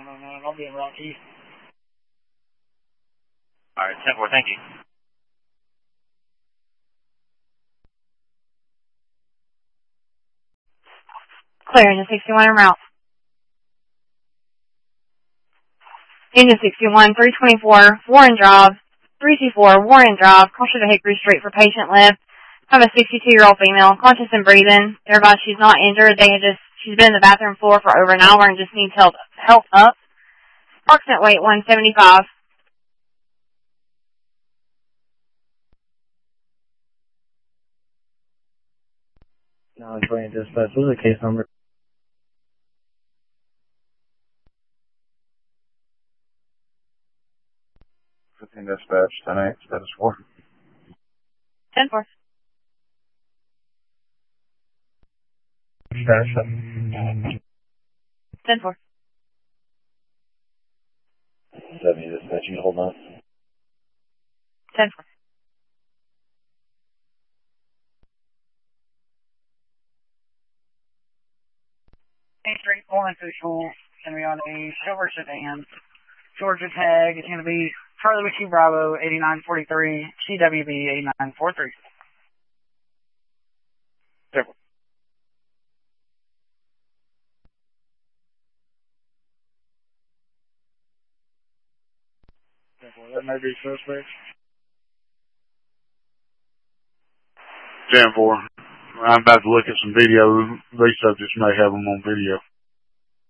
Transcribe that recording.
999. I'll be in Rocky. All right, 10-4, thank you. Clear, engine 61 en route. Engine 61, 324, Warren Drive, 324, Warren Drive, caution to Hickory Street for patient lift. I have a 62-year-old female, conscious and breathing. Everybody, she's not injured. She's been in the bathroom floor for over an hour and just needs help up. Approximate weight 175. No, it's going to dispatch. What's the case number? 15 dispatch, 10-8, status 4. 10-4. Status 10-4. 70 dispatch, you hold on. 10-4. A3 4 official, going to be on a silver sedan. Georgia tag is going to be Charlie Whiskey Bravo 8943, CWB 8943. Simple. That may be suspect. 10-4. I'm about to look at some video. These subjects may have them on video.